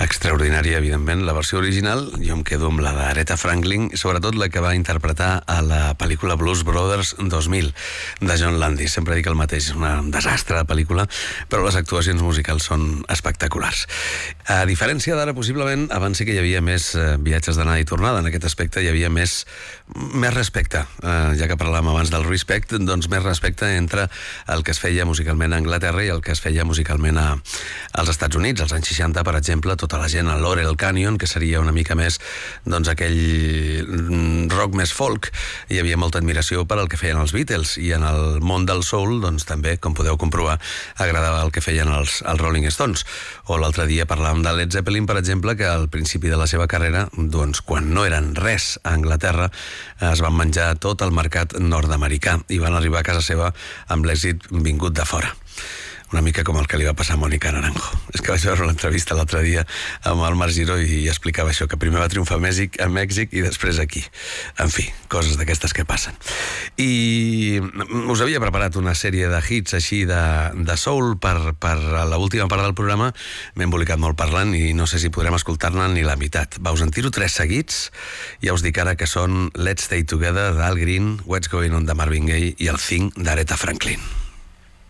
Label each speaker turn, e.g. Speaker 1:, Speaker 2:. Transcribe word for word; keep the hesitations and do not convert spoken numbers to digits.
Speaker 1: Extraordinària, evidentment, la versió original. Jo em quedo amb la d'Aretha Franklin, sobretot la que va interpretar a la pel·lícula Blues Brothers dos mil, de John Landis. Sempre dic el mateix, una desastre de pel·lícula, però les actuacions musicals són espectaculars. A diferència d'ara, possiblement, abans sí que hi havia més eh, viatges d'anada i tornada. En aquest aspecte hi havia més, més respecte. Eh, ja que parlàvem abans del respect, doncs més respecte entre el que es feia musicalment a Anglaterra i el que es feia musicalment a, als Estats Units. Als anys seixanta, per exemple, tota la gent a Laurel Canyon, que seria una mica més doncs aquell rock més folk, hi havia molta admiració per al que feien els Beatles, i en el món del soul, doncs també, com podeu comprovar, agradava el que feien els, els Rolling Stones. O l'altre dia parlàvem de Led Zeppelin, per exemple, que al principi de la seva carrera, doncs quan no eren res a Anglaterra, es van menjar tot el mercat nord-americà i van arribar a casa seva amb l'èxit vingut de fora. Una mica com el que li va passar a Mónica Naranjo. És que vaig veure l'entrevista l'altre dia amb el Marc Giró i explicava això, que primer va triomfar a Mèxic, a Mèxic i després aquí. En fi, coses d'aquestes que passen. I us havia preparat una sèrie de hits així de, de soul per, per l'última part del programa. M'he embolicat molt parlant i no sé si podrem escoltar-ne ni la meitat. Va, us en tiro tres seguits. Ja us dic ara que són Let's Stay Together d'Al Green, What's Going On de Marvin Gaye i el Thing d'Aretha Franklin.